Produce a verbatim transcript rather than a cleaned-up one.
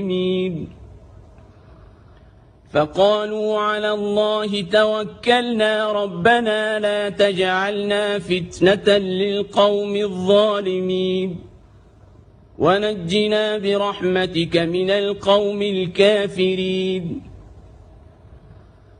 فقالوا على الله توكلنا ربنا لا تجعلنا فتنة للقوم الظالمين ونجنا برحمتك من القوم الكافرين.